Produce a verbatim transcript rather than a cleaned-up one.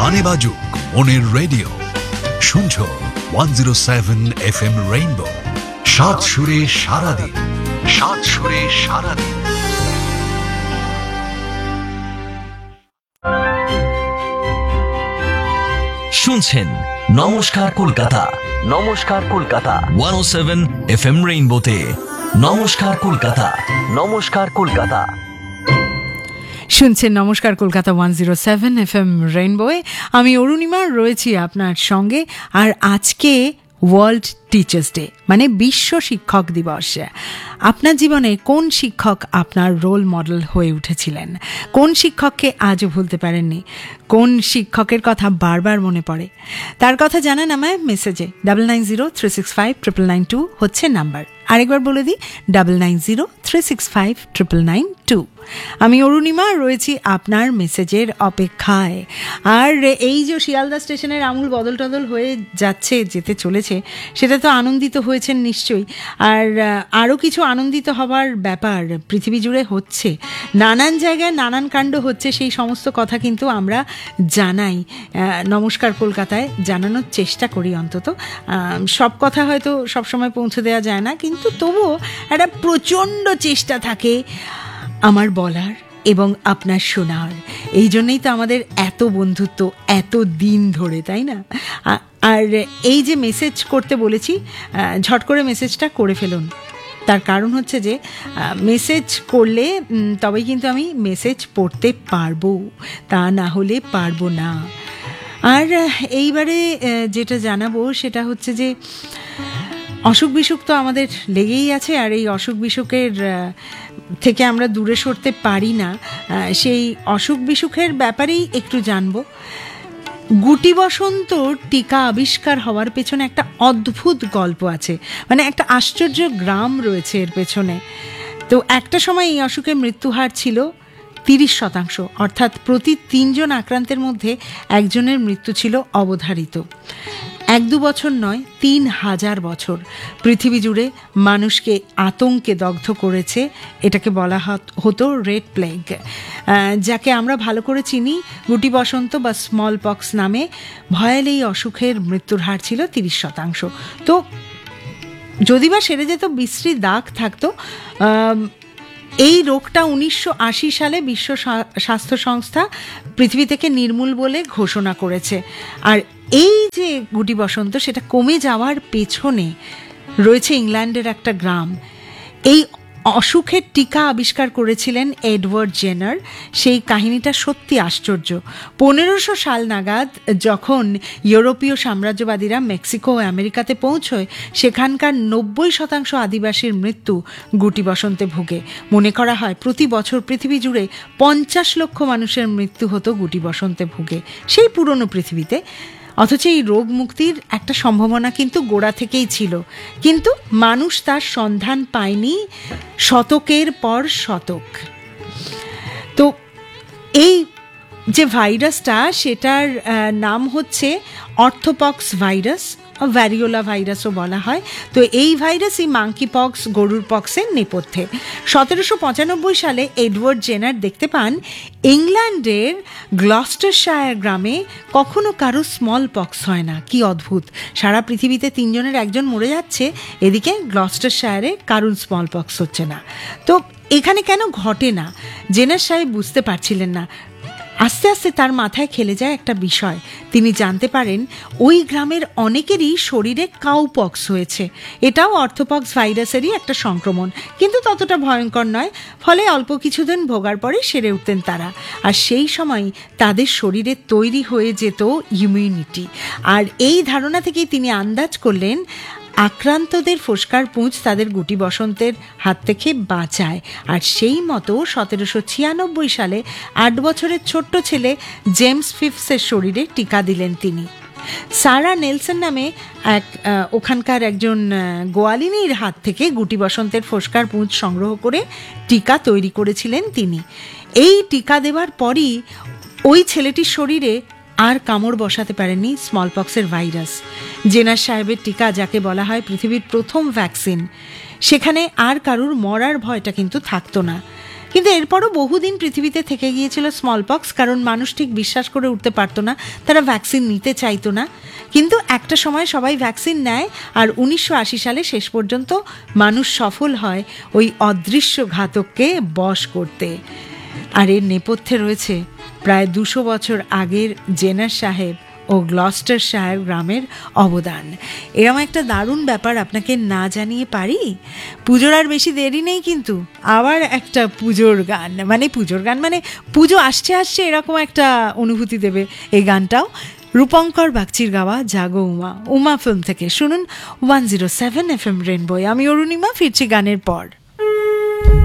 গানে বাজুক মনের রেডিও, শুনছো one zero seven F M rainbow. সাত সুরে সারাদিন, সাত সুরে সারাদিন। শুনছেন নমস্কার কলকাতা, নমস্কার কলকাতা ওয়ান ও সেভেন এফ এম রেইনবোতে। নমস্কার কলকাতা, নমস্কার কলকাতা শুনছেন নমস্কার Kolkata one zero seven F M রেইনবোয়ে। আমি অরুণিমা রয়েছি আপনার সঙ্গে। আর আজকে ওয়ার্ল্ড টিচার্স ডে, মানে বিশ্ব শিক্ষক দিবস। আপনার জীবনে কোন শিক্ষক আপনার রোল মডেল হয়ে উঠেছিলেন? কোন শিক্ষককে আজও ভুলতে পারেননি? কোন শিক্ষকের কথা বারবার মনে পড়ে? তার কথা জানান আমায় মেসেজে। Double nine zero three six five triple nine two হচ্ছে নাম্বার। আরেকবার বলে দিই, double nine zero three six five triple nine two. আমি অরুণিমা রয়েছি আপনার মেসেজের অপেক্ষায়। আর এই যে শিয়ালদা স্টেশনের আমূল বদল টদল হয়ে যাচ্ছে, যেতে চলেছে, সেটা তো আনন্দিত হয়েছেন নিশ্চয়ই। আর আরও কিছু আনন্দিত হবার ব্যাপার পৃথিবী জুড়ে হচ্ছে, নানান জায়গায় নানান কাণ্ড হচ্ছে। সেই সমস্ত কথা কিন্তু আমরা জানাই, নমস্কার কলকাতায় জানানোর চেষ্টা করি। অন্তত সব কথা হয়তো সবসময় পৌঁছে দেওয়া যায় না, কিন্তু তবুও একটা প্রচণ্ড চেষ্টা থাকে আমার বলার এবং আপনার শোনার। এই জন্যই তো আমাদের এত বন্ধুত্ব এত দিন ধরে, তাই না? আর এই যে মেসেজ করতে বলেছি, ঝট করে মেসেজটা করে ফেলুন। তার কারণ হচ্ছে যে মেসেজ করলে তবেই কিন্তু আমি মেসেজ পড়তে পারবো, তা না হলে পারবো না। আর এইবারে যেটা জানাবো সেটা হচ্ছে যে অসুখ বিসুখ তো আমাদের লেগেই আছে, আর এই অসুখ বিসুখের থেকে আমরা দূরে সরতে পারি না। সেই অসুখ বিসুখের ব্যাপারেই একটু জানবো। গুটি বসন্ত টিকা আবিষ্কার হওয়ার পেছনে একটা অদ্ভুত গল্প আছে, মানে একটা আশ্চর্য গ্রাম রয়েছে এর পেছনে। তো একটা সময় এই অসুখের মৃত্যুহার ছিল তিরিশ শতাংশ, অর্থাৎ প্রতি তিনজন আক্রান্তের মধ্যে একজনের মৃত্যু ছিল অবধারিত। এক দু বছর নয়, তিন হাজার বছর পৃথিবী জুড়ে মানুষকে আতঙ্কে দগ্ধ করেছে। এটাকে বলা হতো রেড প্লেগ, যাকে আমরা ভালো করে চিনি গুটি বসন্ত বা স্মল পক্স নামে। ভয়াল এই অসুখের মৃত্যুর হার ছিল তিরিশ শতাংশ। তো যদি বা সেরে যেত, বিশ্রী দাগ থাকতো। এই রোগটা উনিশশো আশি সালে বিশ্ব স্বাস্থ্য সংস্থা পৃথিবী থেকে নির্মূল বলে ঘোষণা করেছে। আর এই যে গুটি বসন্ত, সেটা কমে যাওয়ার পেছনে রয়েছে ইংল্যান্ডের একটা গ্রাম। এই অসুখের টিকা আবিষ্কার করেছিলেন এডওয়ার্ড জেনার। সেই কাহিনীটা সত্যি আশ্চর্য। পনেরোশো সাল নাগাদ যখন ইউরোপীয় সাম্রাজ্যবাদীরা মেক্সিকো ও আমেরিকাতে পৌঁছয়, সেখানকার নব্বই শতাংশ আদিবাসীর মৃত্যু গুটি বসন্তে ভুগে। মনে করা হয় প্রতি বছর পৃথিবী জুড়ে পঞ্চাশ লক্ষ মানুষের মৃত্যু হতো গুটি বসন্তে ভুগে, সেই পুরনো পৃথিবীতে। অথচ এই রোগ মুক্তির একটা সম্ভাবনা কিন্তু গোড়া থেকেই ছিল, কিন্তু মানুষ তার সন্ধান পায়নি শতকের পর শতক। তো এই যে ভাইরাসটা, সেটার নাম হচ্ছে অর্থোপক্স ভাইরাস, ভ্যারিওলা ভাইরাসও বলা হয়। তো এই ভাইরাসই মাঙ্কি পক্স, গরুর পক্সের নেপথ্যে। সতেরোশো পঁচানব্বই সালে এডওয়ার্ড জেনার দেখতে পান ইংল্যান্ডের গ্লস্টারশায়ার গ্রামে কখনো কারো স্মল পক্স হয় না। কি অদ্ভুত! সারা পৃথিবীতে তিনজনের একজন মরে যাচ্ছে, এদিকে গ্লস্টারশায়ারে কারুর স্মল পক্স হচ্ছে না। তো এখানে কেন ঘটে না, জেনার সাহেব বুঝতে পারছিলেন না। আস্তে আস্তে তার মাথায় খেলে যায় একটা বিষয়। তিনি জানতে পারেন ওই গ্রামের অনেকেরই শরীরে কাউপক্স হয়েছে। এটাও অর্থোপক্স ভাইরাসেরই একটা সংক্রমণ, কিন্তু ততটা ভয়ঙ্কর নয়। ফলে অল্প কিছুদিন ভোগার পরে সেরে উঠতেন তারা। আর সেই সময় তাদের শরীরে তৈরি হয়ে যেত ইমিউনিটি। আর এই ধারণা থেকেই তিনি আন্দাজ করলেন আক্রান্তদের ফোস্কার পুঁজ তাদের গুটি বসন্তের হাত থেকে বাঁচায়। আর সেই মতো সতেরোশো ছিয়ানব্বই সালে আট বছরের ছোট্ট ছেলে জেমস ফিফসের শরীরে টিকা দিলেন তিনি। সারা নেলসন নামে এক ওখানকার একজন গোয়ালিনীর হাত থেকে গুটি বসন্তের ফোস্কার পুঁজ সংগ্রহ করে টিকা তৈরি করেছিলেন তিনি। এই টিকা দেওয়ার পরই ওই ছেলেটির শরীরে আর কামড় বসাতে পারেনি স্মলপক্সের ভাইরাস। জেনার সাহেবের টিকা, যাকে বলা হয় পৃথিবীর প্রথম ভ্যাকসিন, সেখানে আর কারুর মরার ভয়টা কিন্তু থাকতো না। কিন্তু এরপরও বহুদিন পৃথিবীতে থেকে গিয়েছিল স্মল পক্স, কারণ মানুষ ঠিক বিশ্বাস করে উঠতে পারতো না, তারা ভ্যাকসিন নিতে চাইতো না। কিন্তু একটা সময় সবাই ভ্যাকসিন নেয়, আর উনিশশো আশি সালে শেষ পর্যন্ত মানুষ সফল হয় ওই অদৃশ্য ঘাতককে বশ করতে। আর এর নেপথ্যে রয়েছে প্রায় দুশো বছর আগের জেনার সাহেব ও গ্লস্টার শায়ার গ্রামের অবদান। এরম একটা দারুণ ব্যাপার আপনাকে না জানিয়ে পারি? পুজোর আর বেশি দেরি নেই, কিন্তু আবার একটা পুজোর গান, মানে পুজোর গান মানে পুজো আসছে আসছে এরকম একটা অনুভূতি দেবে এই গানটাও। রূপঙ্কর বাগচির গাওয়া জাগো উমা, উমা ফিল্ম থেকে। শুনুন one zero seven F M rainbow. আমি অরুণিমা, ফিরছি গানের পর।